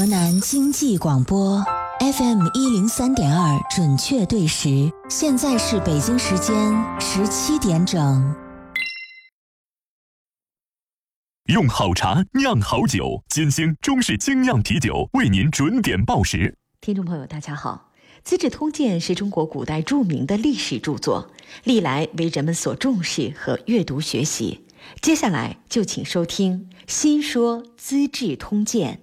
河南经济广播 FM 103.2准确对时，现在是北京时间17点整。 用好茶酿好酒，金星中式精酿啤酒为您准点报时。 听众朋友大家好，《资治通鉴》是中国古代著名的历史著作，历来为人们所重视和阅读学习。接下来就请收听《新说资治通鉴》。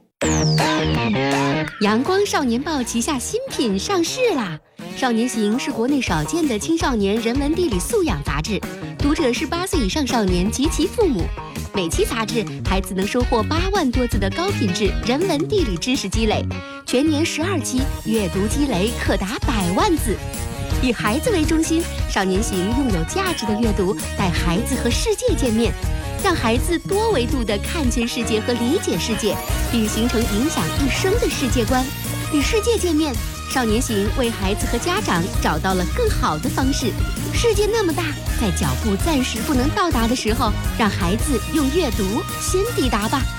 阳光少年报旗下新品上市啦！少年行是国内少见的青少年人文地理素养杂志，读者是8岁以上少年及其父母。每期杂志，孩子能收获8万多字的高品质人文地理知识积累，全年12期，阅读积累可达100万字。以孩子为中心，少年行用有价值的阅读带孩子和世界见面，让孩子多维度地看见世界和理解世界，并形成影响一生的世界观。与世界见面，少年行为孩子和家长找到了更好的方式。世界那么大，在脚步暂时不能到达的时候，让孩子用阅读先抵达吧。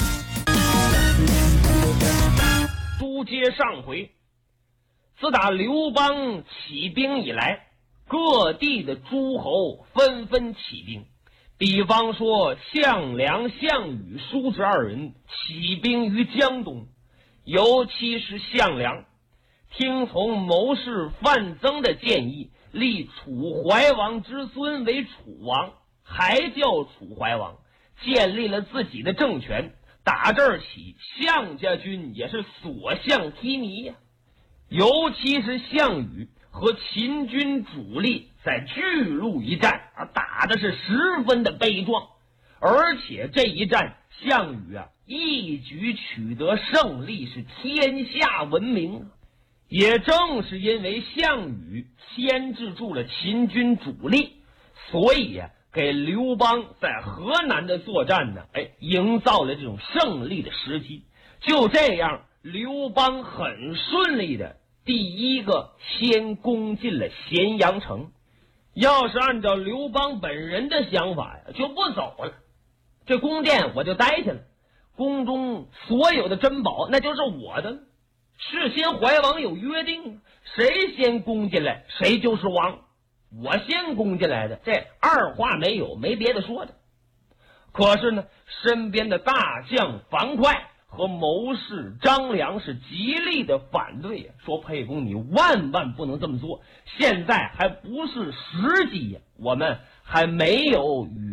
书接上回，自打刘邦起兵以来，各地的诸侯纷纷起兵。比方说项梁、项羽、叔侄二人起兵于江东，尤其是项梁，听从谋士范增的建议，立楚怀王之孙为楚王，还叫楚怀王，建立了自己的政权。打这儿起，项家军也是所向披靡呀。尤其是项羽和秦军主力在巨鹿一战打的是十分的悲壮，而且这一战项羽一举取得胜利，是天下闻名。也正是因为项羽牵制住了秦军主力，所以给刘邦在河南的作战营造了这种胜利的时机。就这样，刘邦很顺利的第一个先攻进了咸阳城。要是按照刘邦本人的想法就不走了，这宫殿我就待下了，宫中所有的珍宝那就是我的。事先怀王有约定，谁先攻进来谁就是王，我先攻进来的，这二话没有，没别的说的。可是呢，身边的大将樊哙和谋士张良是极力的反对说沛公你万万不能这么做，现在还不是时机呀，我们还没有与